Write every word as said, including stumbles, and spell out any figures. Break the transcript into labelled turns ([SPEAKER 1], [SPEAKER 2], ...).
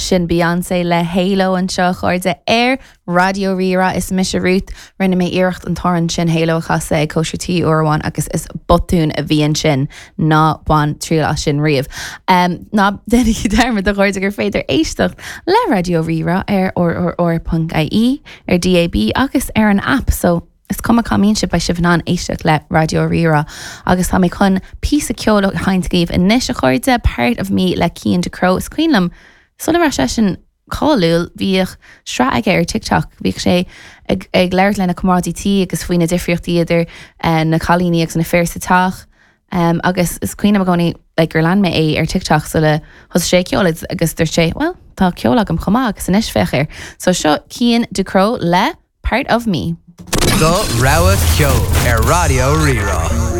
[SPEAKER 1] sin Beyoncé le Halo an seo chuirde ar Radio Rira is mis Ruth rinne mé iirecht an toran sin Halo chasa ag Kosher T orháin agus is botún a bhíon sin ná bhain tríá sin riamh. Um, ná dénig derma do chuirde gur féidir éisteach le Radio Rira ar or or punt I E ar D A B agus ar an app so is cum a camínship by sibhan éisteach le Radio Rira agus tá mé chun písa ceola haint gíomh in níos a chuirde part of me le Cian de Crow is cuilam sola mar sin cáúil bhíoh stra aige ar TikTok bhíh sé ag, ag leir lena commodity agus faoine difriochtaí idir uh, na chalíní agus na fearsatách um, agus is cuiine a gcónaí like, gur lean mé é ar TikTok so le thos sé ceola agus dúir sé well tá ceola am chumá agus in isfechir so seo Cian de Crow le Part of Me.
[SPEAKER 2] The Rawa Kyo at Radio Rira.